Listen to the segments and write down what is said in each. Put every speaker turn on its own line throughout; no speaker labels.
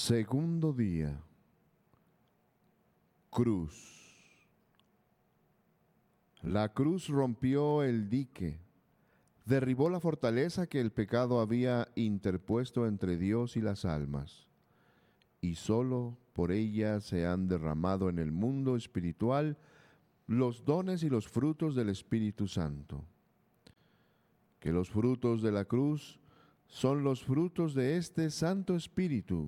Segundo día. Cruz. La cruz rompió el dique, derribó la fortaleza que el pecado había interpuesto entre Dios y las almas, y solo por ella se han derramado en el mundo espiritual los dones y los frutos del Espíritu Santo. Que los frutos de la cruz son los frutos de este Santo Espíritu.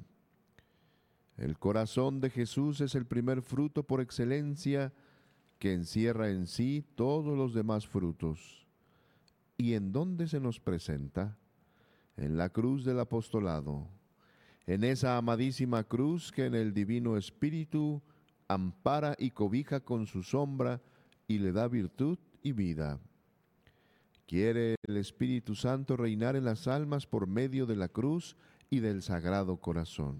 El corazón de Jesús es el primer fruto por excelencia que encierra en sí todos los demás frutos. ¿Y en dónde se nos presenta? En la cruz del apostolado, en esa amadísima cruz que en el Divino Espíritu ampara y cobija con su sombra y le da virtud y vida. Quiere el Espíritu Santo reinar en las almas por medio de la cruz y del Sagrado Corazón.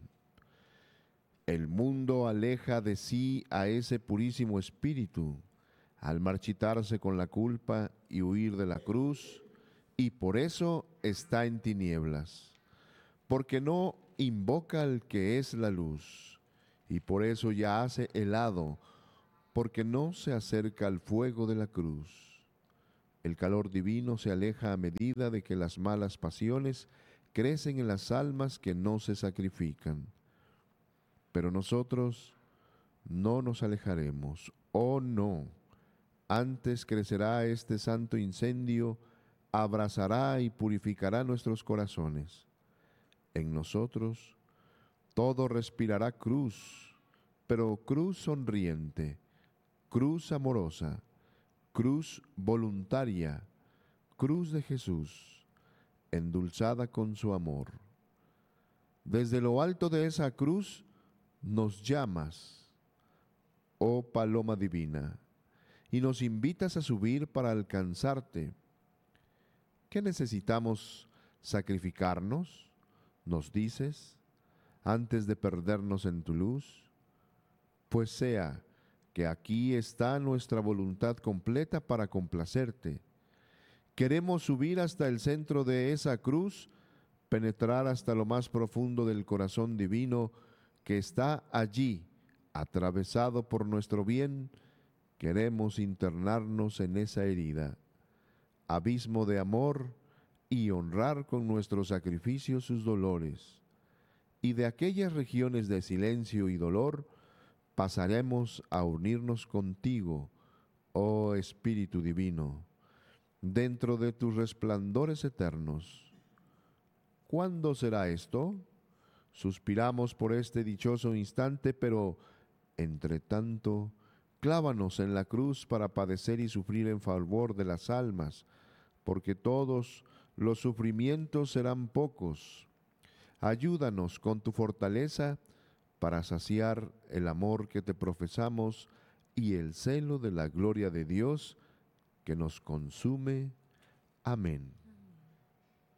El mundo aleja de sí a ese purísimo Espíritu al marchitarse con la culpa y huir de la cruz, y por eso está en tinieblas, porque no invoca al que es la luz, y por eso yace helado, porque no se acerca al fuego de la cruz. El calor divino se aleja a medida de que las malas pasiones crecen en las almas que no se sacrifican. Pero nosotros no nos alejaremos, oh no. Antes crecerá este santo incendio, abrazará y purificará nuestros corazones. En nosotros todo respirará cruz, pero cruz sonriente, cruz amorosa, cruz voluntaria, cruz de Jesús, endulzada con su amor. Desde lo alto de esa cruz nos llamas, oh paloma divina, y nos invitas a subir para alcanzarte. ¿Qué necesitamos sacrificarnos? Nos dices, antes de perdernos en tu luz. Pues sea que aquí está nuestra voluntad completa para complacerte. Queremos subir hasta el centro de esa cruz, penetrar hasta lo más profundo del corazón divino que está allí, atravesado por nuestro bien. Queremos internarnos en esa herida, abismo de amor, y honrar con nuestro sacrificio sus dolores. Y de aquellas regiones de silencio y dolor pasaremos a unirnos contigo, oh Espíritu Divino, dentro de tus resplandores eternos. ¿Cuándo será esto? Suspiramos por este dichoso instante, pero, entre tanto, clávanos en la cruz para padecer y sufrir en favor de las almas, porque todos los sufrimientos serán pocos. Ayúdanos con tu fortaleza para saciar el amor que te profesamos y el celo de la gloria de Dios que nos consume. Amén.